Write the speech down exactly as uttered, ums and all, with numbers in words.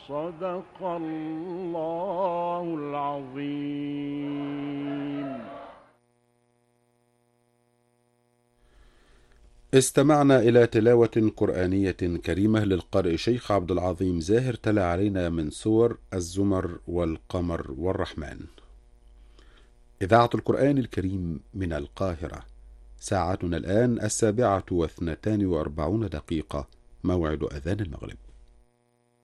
صدق الله العظيم. استمعنا إلى تلاوة قرآنية كريمة للقارئ شيخ عبد العظيم زاهر، تلا علينا من سور الزمر والقمر والرحمن. إذاعة القرآن الكريم من القاهرة. ساعتنا الآن السابعة واثنتان وأربعون دقيقة، موعد أذان المغرب.